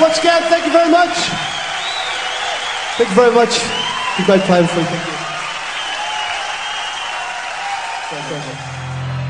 Once again, thank you very much. Thank you very much. Be great playing for you. Thank you.